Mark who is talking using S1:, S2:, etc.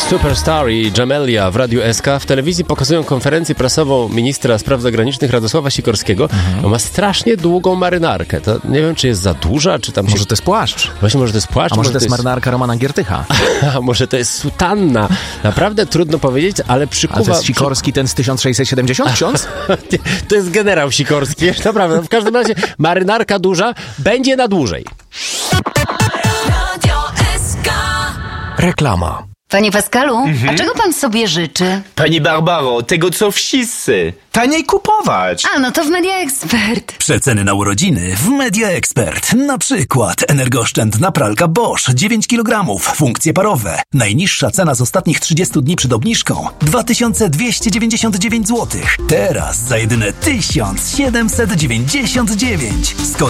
S1: Superstar i Jamelia w Radiu SK. W telewizji pokazują konferencję prasową ministra spraw zagranicznych Radosława Sikorskiego. On ma strasznie długą marynarkę. To nie wiem, czy jest za duża, czy tam
S2: Może to jest płaszcz.
S1: Właśnie, może to jest płaszcz.
S2: A może to jest marynarka Romana Giertycha.
S1: A może to jest sutanna. Naprawdę trudno powiedzieć, ale przykuwa...
S2: A to jest Sikorski ten z 1670, ksiądz?
S1: To jest generał Sikorski, wiesz, naprawdę. W każdym razie marynarka duża będzie na dłużej.
S2: Reklama.
S3: Panie Pascalu, a czego pan sobie życzy?
S4: Pani Barbaro, tego co wszyscy. Taniej kupować.
S3: A, no to w Media Expert.
S5: Przeceny na urodziny w Media Expert. Na przykład energooszczędna pralka Bosch 9 kg, funkcje parowe. Najniższa cena z ostatnich 30 dni przed obniżką 2299 zł. Teraz za jedyne 1799.